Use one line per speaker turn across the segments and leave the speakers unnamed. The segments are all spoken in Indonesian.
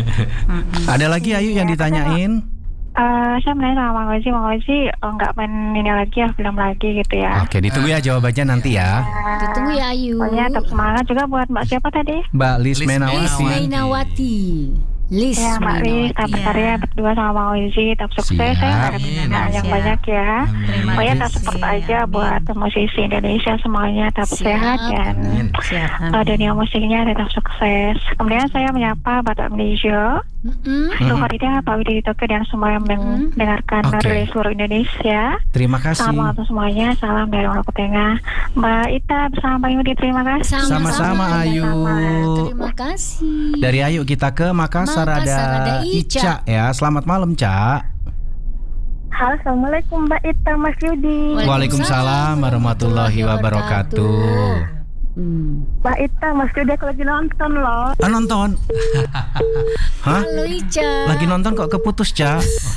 Ada lagi Ayu yang ditanyain?
Saya menanya sama Mang Oji nggak main ini lagi ya, film lagi gitu ya.
Oke, ditunggu ya jawabannya nanti ya.
Ditunggu ya Ayu.
Pokoknya tetap semangat juga buat Mbak siapa tadi?
Mbak Lis Menawati.
Mainawati. Lis
Ya Mbak Lis, tetap ya berdua sama Mang Oji, tetap sukses ya. Nggak ada pertanyaan yang banyak ya. Pokoknya tetap support aja buat musisi Indonesia semuanya, tetap sehat dan dunia musiknya tetap sukses. Kemudian saya menyapa Bapak Malaysia, Suharida, Pak Widi Toko dan semua yang mendengarkan dari seluruh Indonesia.
Terima kasih.
Salam untuk semuanya, salam dari Maluku Tengah. Mbak Ita bersama Mbak Yudi, terima kasih.
Sama-sama Ayu.
Terima kasih.
Dari Ayu kita ke Makassar, ada Ica ya. Selamat malam, Ca.
Halo, Assalamualaikum Mbak Ita, Mas Yudi.
Waalaikumsalam warahmatullahi wabarakatuh.
Mbak Ita, Mas Yudi aku lagi nonton loh.
Nonton? Hah?
Halo Ica.
Lagi nonton kok keputus, Ca?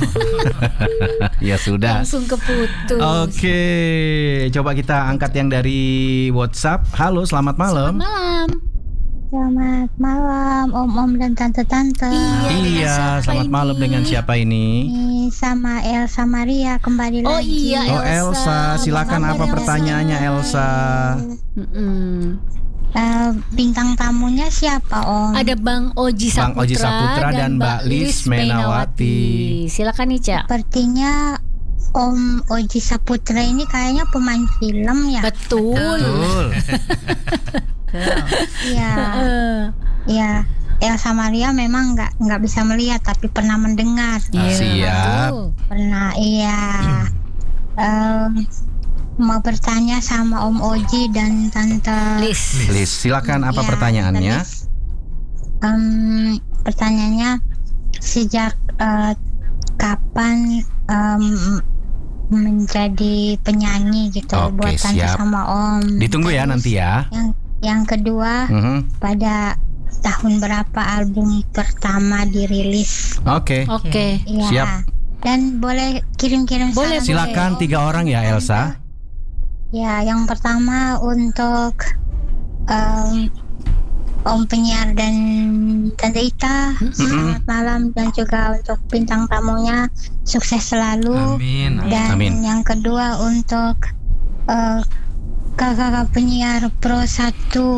Ya sudah.
Langsung keputus.
Oke, coba kita angkat yang dari WhatsApp. Halo, selamat malam.
Selamat malam.
Selamat malam Om dan Tante-Tante.
Iya, selamat malam. Dengan siapa ini?
Ini sama Elsa Maria kembali
Oh
lagi.
iya,
Oh Elsa, silakan apa pertanyaannya Elsa?
Bintang tamunya siapa Om?
Ada Bang Oji Saputra,
Bang Oji Saputra dan Mbak Lis Menawati.
Silakan Ica.
Sepertinya Om Oji Saputra ini kayaknya pemain film ya.
Betul.
Iya. Iya. Elsa Maria memang nggak bisa melihat tapi pernah mendengar.
Siap.
Pernah, iya. Mau bertanya sama Om Oji dan Tante
Lis,
silakan apa
Ya,
pertanyaannya?
Pertanyaannya sejak kapan menjadi penyanyi gitu.
Oke,
buat Tante
siap.
sama Om.
Ditunggu ya
Terus
nanti ya.
Yang kedua, pada tahun berapa album pertama dirilis?
Oke.
Iya.
Siap.
Dan boleh kirim-kirim
Boleh,
salam.
Silakan 3 orang ya Elsa.
Ya, yang pertama untuk Om penyiar dan Tante Ita, selamat malam, dan juga untuk bintang tamunya sukses selalu. Dan
Amin.
yang kedua untuk kakak penyiar Pro 1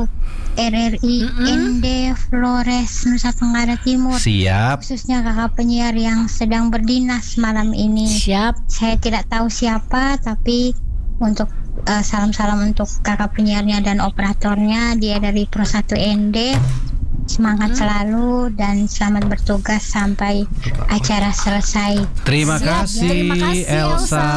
RRI ND Flores Nusa Tenggara Timur.
Siap.
Khususnya kakak penyiar yang sedang berdinas malam ini.
siap.
Saya tidak tahu siapa, tapi untuk salam-salam untuk kakak penyiarnya dan operatornya, dia dari Pro 1 ND. Semangat selalu dan selamat bertugas sampai acara selesai.
Terima
Siap.
kasih
Terima kasih,
Elsa.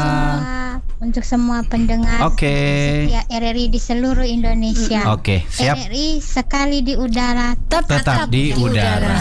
Untuk semua pendengar
Oke.
ya RRI di seluruh Indonesia.
Oke, siap.
RRI sekali di udara.
Tetap di udara.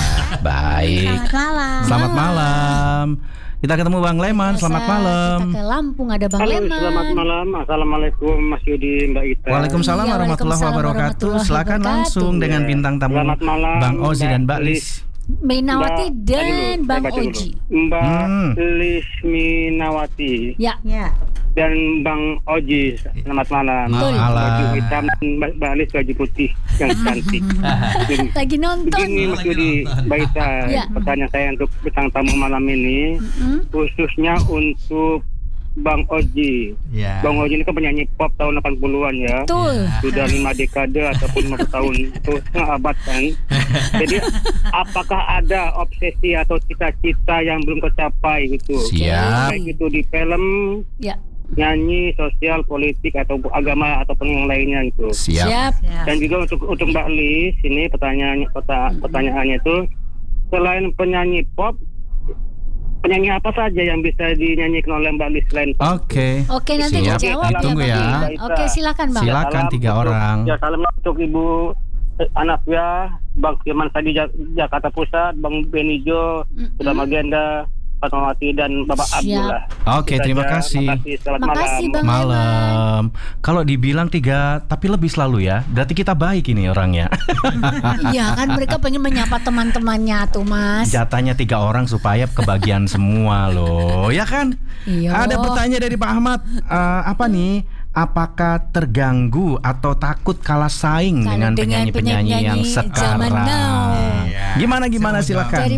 Baik.
Selamat malam.
Selamat malam. Kita ketemu Bang Leman. Selamat malam.
Kita ke Lampung, ada Bang
Halo,
Leman.
selamat malam. Assalamualaikum Mas Yudi, Mbak Ita.
Waalaikumsalam
Iya,
warahmatullahi
waalaikumsalam
wabarakatuh.
warahmatullahi
Silakan
wabarakatuh.
langsung dengan bintang tamu
Selamat malam,
Bang Ozi dan Mbak
Mbak
Lis.
Mainawati
Mbak-
dan
Aduh,
Bang
saya baca dulu.
Oji.
Mbak Lis Minawati
Ya.
dan Bang Oji. Selamat malam.
Betul.
Baju hitam dan Mbak Lis baju putih yang cantik.
Lagi nonton.
Begini Mas Yudi, Mbak Ita,
Ya.
pertanyaan saya untuk bintang tamu malam ini, khususnya untuk Bang Oji. Bang Oji ini kan penyanyi pop tahun 80-an ya.
Betul.
Sudah 5 dekade ataupun 5 tahun, itu setengah abad kan. Jadi apakah ada obsesi atau cita-cita yang belum tercapai gitu?
Siap.
Baik itu di film,
Ya.
nyanyi, sosial, politik atau agama ataupun yang lainnya gitu.
Siap.
Dan juga untuk Mbak Lis, ini pertanyaannya itu, selain penyanyi pop, penyanyi apa saja yang bisa dinyanyikan oleh Mbak Lis selain pop?
Oke.
Oke, nanti
Siap.
dijawab
Tunggu
ya,
ya.
Bang. Oke, silakan Bang.
Silakan
Salam
3
untuk-
orang.
Ya, salam untuk Ibu Anafia, Bang Firman Sadi Jakarta Pusat, Bang Benijo, Sudah Magenda, Fatmawati dan Bapak
Siap.
Abdullah.
Oke,
Itu
terima
saja.
kasih.
Selamat
Makasih,
malam.
Bang.
Malam. Kalau dibilang 3 tapi lebih selalu ya. Berarti kita baik ini orangnya.
Iya kan, mereka pengen menyapa teman-temannya tuh Mas.
Jatahnya 3 orang supaya kebagian semua loh. Ya kan?
Iya.
Ada pertanyaan dari Pak Ahmad. Apa nih? Apakah terganggu atau takut kalah saing
Kalau
dengan penyanyi-penyanyi yang
penyanyi-penyanyi zaman
sekarang?
now.
Gimana silakan.
Dari